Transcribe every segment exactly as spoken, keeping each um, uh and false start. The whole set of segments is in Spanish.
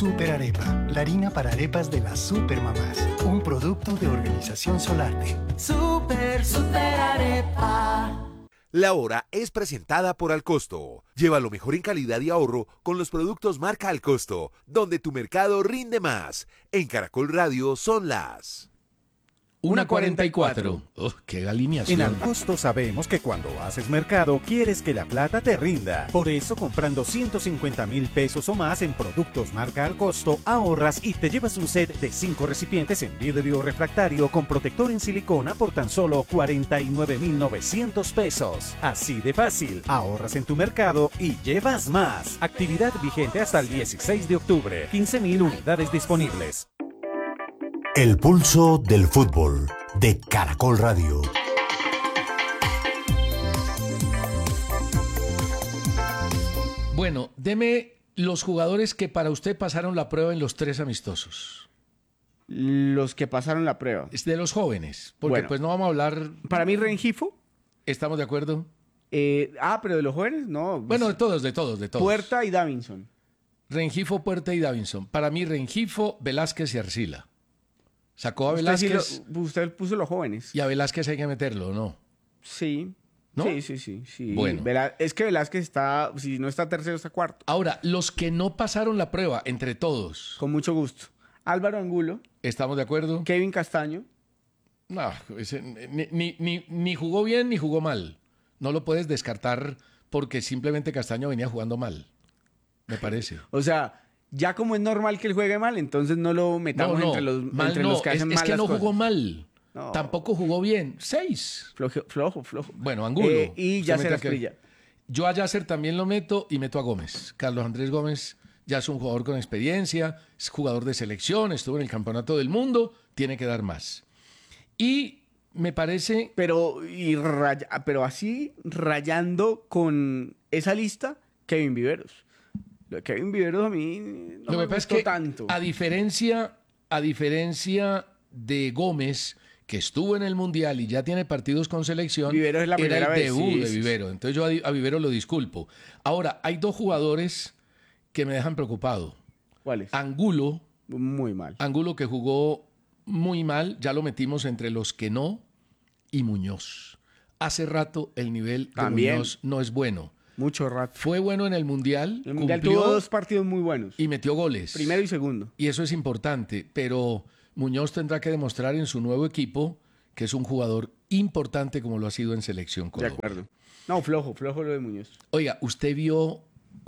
Super Arepa, la harina para arepas de las supermamás. Un producto de Organización Solarte. Super, super arepa. La hora es presentada por Alcosto. Lleva lo mejor en calidad y ahorro con los productos marca Alcosto, donde tu mercado rinde más. En Caracol Radio son las una cuarenta y cuatro. Oh, ¡qué alineación! En Alcosto sabemos que cuando haces mercado quieres que la plata te rinda. Por eso, comprando ciento cincuenta mil pesos o más en productos marca Alcosto, ahorras y te llevas un set de cinco recipientes en vidrio refractario con protector en silicona por tan solo cuarenta y nueve mil novecientos pesos. Así de fácil, ahorras en tu mercado y llevas más. Actividad vigente hasta el dieciséis de octubre. quince mil unidades disponibles. El pulso del fútbol de Caracol Radio. Bueno, deme los jugadores que para usted pasaron la prueba en los tres amistosos. Los que pasaron la prueba. Es de los jóvenes, porque Bueno. pues no vamos a hablar... Para mí, Rengifo. ¿Estamos de acuerdo? Eh, ah, pero de los jóvenes, no. Bueno, de todos, de todos, de todos. Puerta y Davinson. Rengifo, Puerta y Davinson. Para mí, Rengifo, Velázquez y Arcila. Sacó a Usted, sí Velázquez lo- usted puso los jóvenes. y a Velázquez hay que meterlo, ¿no? Sí. ¿No? Sí, sí, sí, sí. Bueno. Velá- es que Velázquez está, si no está tercero, está cuarto. Ahora, los que no pasaron la prueba, entre todos, Con mucho gusto. Álvaro Angulo, ¿estamos de acuerdo? Kevin Castaño. No, ese ni, ni, ni, ni jugó bien ni jugó mal. No lo puedes descartar porque simplemente Castaño venía jugando mal, me parece. O sea, ya como es normal que él juegue mal, entonces no lo metamos No, no, entre los, mal entre no, los que es, hacen es mal que las no cosas. jugó mal. No. Tampoco jugó bien. Seis. Flojo, flojo, flojo. Bueno, Angulo. Eh, y Usted Yasser mete a que- Asprilla. Yo a Yasser también lo meto y meto a Gómez. Carlos Andrés Gómez ya es un jugador con experiencia, es jugador de selección, estuvo en el campeonato del mundo, tiene que dar más. Y me parece... Pero, y raya- pero así, rayando con esa lista, Kevin Viveros. Lo de Kevin Viveros a mí no Lo me que pasa es gustó que tanto. a diferencia, a diferencia de Gómez, que estuvo en el Mundial y ya tiene partidos con selección, Vivero es la era primera el vez, debut sí, de sí, Vivero. Entonces yo a, a Vivero lo disculpo. Ahora, hay dos jugadores que me dejan preocupado. ¿Cuáles? Angulo, Muy mal. Angulo que jugó muy mal, ya lo metimos entre los que no, y Muñoz. Hace rato el nivel de También. Muñoz no es bueno. Mucho rato. Fue bueno en el Mundial, El Mundial cumplió tuvo dos partidos muy buenos. y metió goles. Primero y segundo. Y eso es importante, pero Muñoz tendrá que demostrar en su nuevo equipo que es un jugador importante como lo ha sido en Selección De Colombia. acuerdo. No, flojo, flojo lo de Muñoz. Oiga, ¿usted vio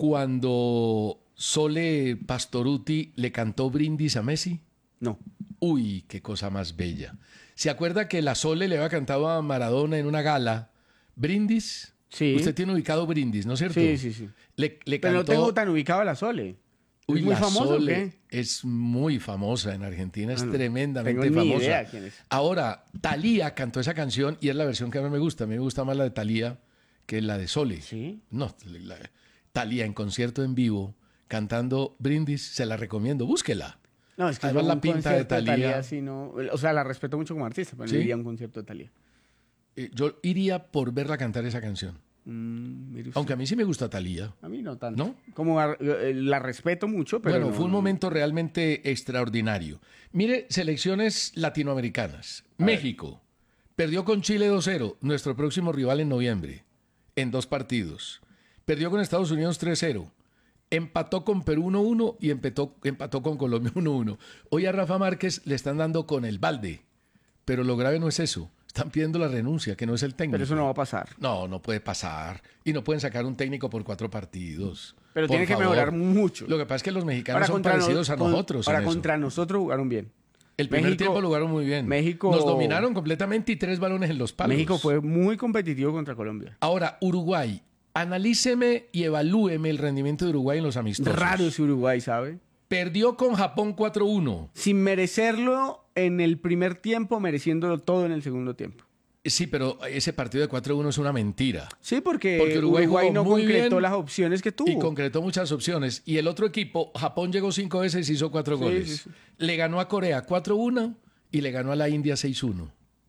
cuando Sole Pastoruti le cantó brindis a Messi? No. Uy, qué cosa más bella. ¿Se acuerda que la Sole le había cantado a Maradona en una gala brindis? Sí. Usted tiene ubicado brindis, ¿no es cierto? Sí, sí, sí. Le, le Pero no cantó... tengo tan ubicado a la Sole. Uy, ¿Es muy la famoso o Sole qué? es muy famosa en Argentina, es Ah, no. tremendamente Tengo ni famosa. idea quién es. Ahora, Thalía cantó esa canción y es la versión que a mí me gusta. A mí me gusta más la de Thalía que la de Sole. ¿Sí? No, la, Thalía en concierto en vivo, cantando Brindis, se la recomiendo, búsquela. No, es que Además, yo la un pinta de concierto Thalía. sí, no, o sea, la respeto mucho como artista, pero ¿Sí? no iría a un concierto de Thalía. Eh, yo iría por verla cantar esa canción. Mm, mire usted. Aunque a mí sí me gusta Thalía. A mí no tanto. ¿No? Como ar- eh, la respeto mucho, pero Bueno, no, fue un no. momento realmente extraordinario. Mire, selecciones latinoamericanas. A México perdió con Chile dos cero, nuestro próximo rival en noviembre, en dos partidos. Perdió con Estados Unidos tres cero. Empató con Perú uno uno y empató, empató con Colombia uno uno. Hoy a Rafa Márquez le están dando con el balde, pero lo grave no es eso. Están pidiendo la renuncia, que no es el técnico. Pero eso no va a pasar. No, no puede pasar. Y no pueden sacar un técnico por cuatro partidos. Pero Por tiene que favor. mejorar mucho. Lo que pasa es que los mexicanos Ahora, son contra parecidos no- a con- nosotros. en Ahora, eso. contra nosotros jugaron bien. El primer México- tiempo lo jugaron muy bien. México- Nos dominaron completamente y tres balones en los palos. México fue muy competitivo contra Colombia. Ahora, Uruguay. Analíceme y evalúeme el rendimiento de Uruguay en los amistosos. Raro ese Uruguay, ¿sabe? Perdió con Japón cuatro uno. Sin merecerlo en el primer tiempo, mereciéndolo todo en el segundo tiempo. Sí, pero ese partido de cuatro uno es una mentira. Sí, porque, Porque Uruguay Uruguay, jugó no muy concretó bien las opciones que tuvo. Y concretó muchas opciones. Y el otro equipo, Japón llegó cinco veces y hizo cuatro Sí, goles. sí, sí. Le ganó a Corea cuatro uno y le ganó a la India seis uno.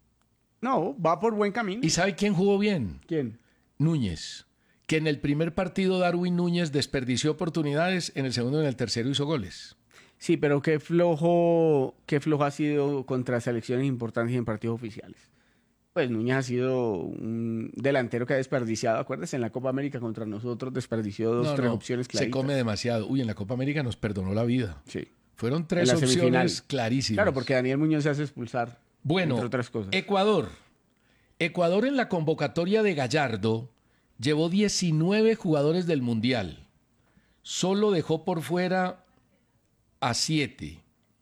No, va por buen camino. ¿Y sabe quién jugó bien? ¿Quién? Núñez. Que en el primer partido Darwin Núñez desperdició oportunidades, en el segundo y en el tercero hizo goles. Sí, pero qué flojo, qué flojo ha sido contra selecciones importantes y en partidos oficiales. Pues Núñez ha sido un delantero que ha desperdiciado, acuérdese, en la Copa América contra nosotros desperdició dos, No, tres no, opciones se claritas. come demasiado. Uy, en la Copa América nos perdonó la vida. Sí. Fueron tres En la semifinal. opciones clarísimas. Claro, porque Daniel Muñoz se hace expulsar, Bueno, entre otras cosas. Ecuador. Ecuador en la convocatoria de Gallardo llevó diecinueve jugadores del Mundial. Solo dejó por fuera a siete.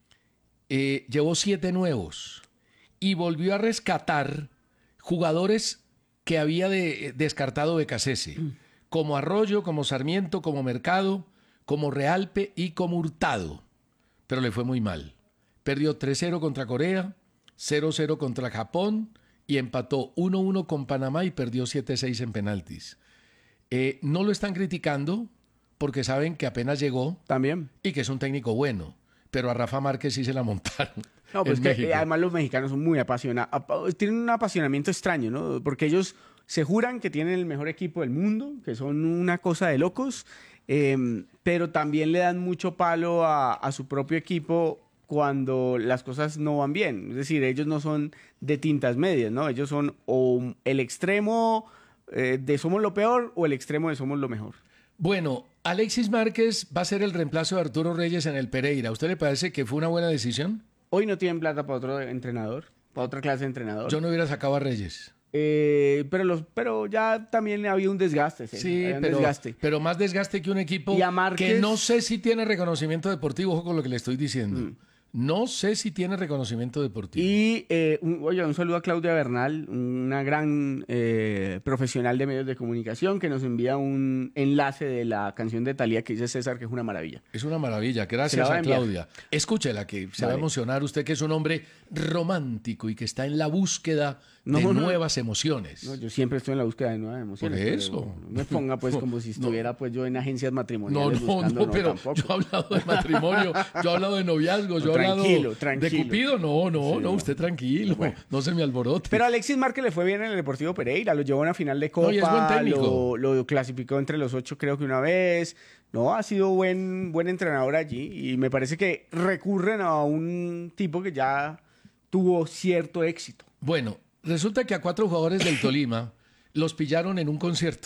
Eh, llevó siete nuevos. Y volvió a rescatar jugadores que había de, descartado Becasese. Mm. Como Arroyo, como Sarmiento, como Mercado, como Realpe y como Hurtado. Pero le fue muy mal. Perdió tres cero contra Corea, cero cero contra Japón y empató uno uno con Panamá y perdió siete seis en penaltis. Eh, no lo están criticando porque saben que apenas llegó. También. Y que es un técnico bueno. Pero a Rafa Márquez sí se la montaron. No, pues que eh, además los mexicanos son muy apasionados. Tienen un apasionamiento extraño, ¿no? Porque ellos se juran que tienen el mejor equipo del mundo, que son una cosa de locos, eh, pero también le dan mucho palo a, a su propio equipo cuando las cosas no van bien. Es decir, ellos no son de tintas medias, ¿no? Ellos son o el extremo eh, de somos lo peor o el extremo de somos lo mejor. Bueno, Alexis Márquez va a ser el reemplazo de Arturo Reyes en el Pereira. ¿A usted le parece que fue una buena decisión? Hoy no tienen plata para otro entrenador, para otra clase de entrenador. Yo no hubiera sacado a Reyes. Eh, pero, los, pero ya también había un desgaste. ¿sí? Sí, un pero, desgaste. pero más desgaste que un equipo Márquez, que no sé si tiene reconocimiento deportivo. Ojo con lo que le estoy diciendo. Mm. No sé si tiene reconocimiento deportivo. Y, eh, un, oye, un saludo a Claudia Bernal, una gran eh, profesional de medios de comunicación que nos envía un enlace de la canción de Thalía que dice César, que es una maravilla. Es una maravilla, gracias a, a Claudia. Escúchela, que se vale. va a emocionar usted, que es un hombre romántico y que está en la búsqueda no, de no, nuevas emociones. No, yo siempre estoy en la búsqueda de nuevas emociones. Por eso. No me ponga pues como si estuviera no. pues yo en agencias matrimoniales. No, no, buscando, no, pero tampoco. yo he hablado de matrimonio, yo he hablado de noviazgo, yo he hablado tranquilo, tranquilo. de Cupido. No, no, sí, no, usted tranquilo, bueno. no se me alborote. Pero a Alexis Márquez le fue bien en el Deportivo Pereira, lo llevó a una final de Copa, no, y es buen técnico. Lo, lo clasificó entre los ocho creo que una vez. No, ha sido buen, buen entrenador allí y me parece que recurren a un tipo que ya tuvo cierto éxito. Bueno, resulta que a cuatro jugadores del Tolima los pillaron en un concierto.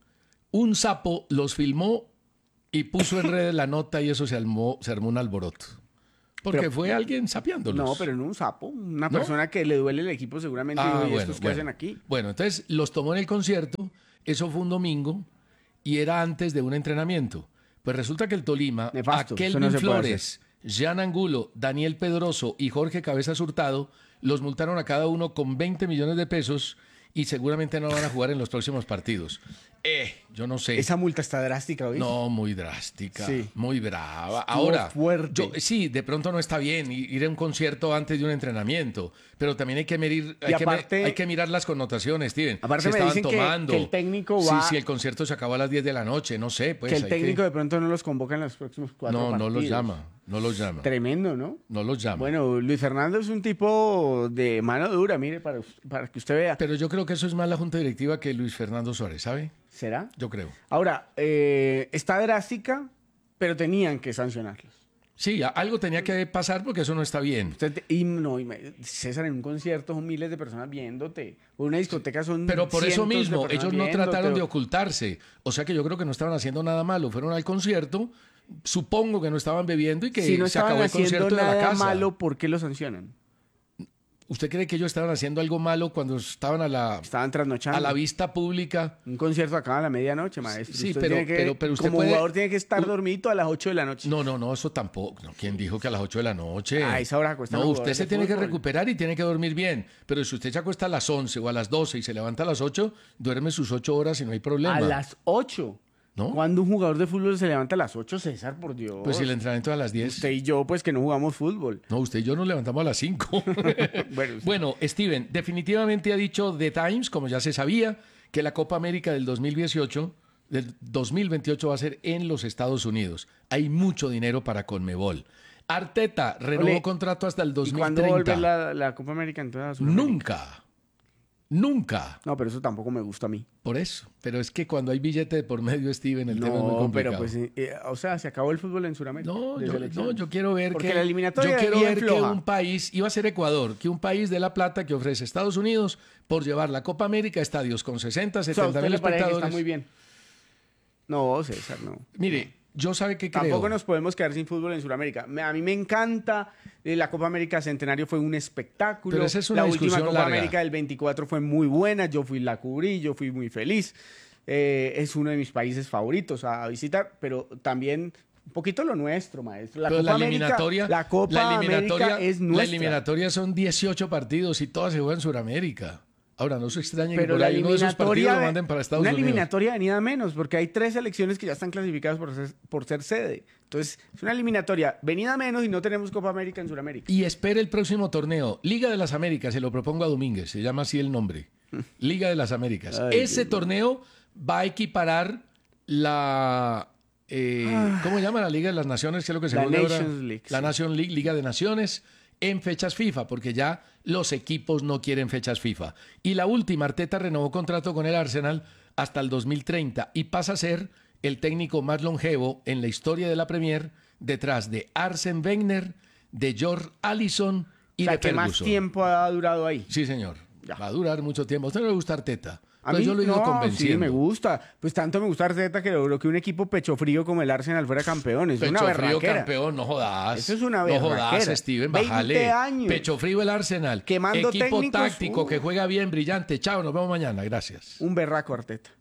Un sapo los filmó y puso en redes la nota y eso se armó, se armó un alboroto. Porque pero, fue alguien sapeándolos. No, pero no un sapo. Una ¿No? persona que le duele el equipo seguramente. Ah, y bueno, estos que bueno. hacen aquí. Bueno, entonces los tomó en el concierto. Eso fue un domingo y era antes de un entrenamiento. Pues resulta que el Tolima, Nefasto, a Kelvin no Flores, Jean Angulo, Daniel Pedroso y Jorge Cabezas Hurtado los multaron a cada uno con veinte millones de pesos y seguramente no van a jugar en los próximos partidos. Eh, yo no sé. Esa multa está drástica, ¿oíste? No, muy drástica, sí. muy brava. Estuvo Ahora, fuerte. Yo, sí, de pronto no está bien ir a un concierto antes de un entrenamiento, pero también hay que medir, hay, aparte, que, hay que mirar las connotaciones, Steven. Aparte se me estaban dicen tomando. Que, que el técnico va... Sí, si el concierto se acabó a las diez de la noche, no sé, pues. Que el hay técnico que... de pronto no los convoca en los próximos cuatro no, partidos. No, no los llama, no los llama. Tremendo, ¿no? No los llama. Bueno, Luis Fernando es un tipo de mano dura, mire, para, para que usted vea. Pero yo creo que eso es más la junta directiva que Luis Fernando Suárez, ¿sabe? ¿Será? Yo creo. Ahora, eh, está drástica, pero tenían que sancionarlos. Sí, algo tenía que pasar porque eso no está bien. Usted, y no, y César, en un concierto son miles de personas viéndote. En una discoteca son Pero por eso mismo, de ellos no viéndote. trataron de ocultarse. O sea que yo creo que no estaban haciendo nada malo. Fueron al concierto, supongo que no estaban bebiendo y que si no se acabó el concierto nada de la casa. malo, ¿por qué lo sancionan? ¿Usted cree que ellos estaban haciendo algo malo cuando estaban a la, estaban trasnochando. a la vista pública? Un concierto acaba a la medianoche, maestro. Sí, usted pero, tiene que, pero, pero usted como puede... jugador tiene que estar dormido a las ocho de la noche. No, no, no, eso tampoco. No, ¿quién dijo que a las ocho de la noche? A esa hora cuesta. No, usted se tiene que recuperar y tiene que dormir bien. Pero si usted se acuesta a las once o a las doce y se levanta a las ocho, duerme sus ocho horas y no hay problema. A las ocho. ¿No? Cuando un jugador de fútbol se levanta a las ocho, César, por Dios. Pues si el entrenamiento es a las diez. Usted y yo, pues que no jugamos fútbol. No, usted y yo nos levantamos a las cinco. bueno, bueno, Steven, definitivamente ha dicho The Times, como ya se sabía, que la Copa América del dos mil dieciocho, del dos mil veintiocho va a ser en los Estados Unidos. Hay mucho dinero para Conmebol. Arteta renovó Ole, contrato hasta el dos mil treinta. ¿Y cuándo vuelve la, la Copa América en toda Sudamérica? Nunca. Nunca. No, pero eso tampoco me gusta a mí. Por eso. Pero es que cuando hay billete de por medio, Steven, el tema es muy complicado. No, pero pues, eh, o sea, se acabó el fútbol en Sudamérica. No, yo, no, yo quiero ver Porque que, la eliminatoria yo quiero bien ver que floja. un país, iba a ser Ecuador, que un país de la plata que ofrece Estados Unidos por llevar la Copa América a estadios con sesenta, O sea, ¿a setenta usted mil le parece que espectadores. está muy bien? No, César, no. Mire, yo sabe que creo. Tampoco nos podemos quedar sin fútbol en Sudamérica. Me- A mí me encanta. eh, La Copa América Centenario fue un espectáculo. Pero esa es una la última discusión Copa larga. América del veinticuatro fue muy buena. Yo fui, la cubrí, yo fui muy feliz. Eh, es uno de mis países favoritos a visitar, pero también un poquito lo nuestro, maestro. La Pero Copa la América, eliminatoria, la Copa la eliminatoria, América es la nuestra. eliminatoria son dieciocho partidos y todas se juegan en Sudamérica. Ahora, no se extrañe que Pero por la ahí uno de esos partidos eliminatoria, lo de- manden para Estados una Unidos. eliminatoria venida menos, porque hay tres selecciones que ya están clasificadas por ser, por ser sede. Entonces, es una eliminatoria venida menos y no tenemos Copa América en Sudamérica. Y espere el próximo torneo. Liga de las Américas, se lo propongo a Domínguez, se llama así el nombre. Liga de las Américas. Ay, Ese Dios torneo va a equiparar la... eh, ¿Cómo se llama la Liga de las Naciones? ¿Qué es lo que se La juega ahora? Nations League, La sí. Nation League, Liga de Naciones, en fechas FIFA, porque ya los equipos no quieren fechas FIFA. Y la última, Arteta renovó contrato con el Arsenal hasta el dos mil treinta y pasa a ser el técnico más longevo en la historia de la Premier, detrás de Arsene Wenger, de George Allison y O sea, de que más Ferguson. tiempo ha durado ahí. Sí, señor. Ya. Va a durar mucho tiempo. ¿A usted no le gusta Arteta? A Pues mí yo lo he ido no, convenciendo. sí, me gusta. Pues tanto me gusta Arteta que logró que un equipo pecho frío como el Arsenal fuera campeón. Es Pecho una frío berraquera. campeón, no jodas. Eso es una No jodas, berraquera. Steven, veinte bájale. años. Pecho frío el Arsenal. Quemando Equipo técnicos, táctico uh. que juega bien, brillante. Chao, nos vemos mañana. Gracias. Un berraco Arteta.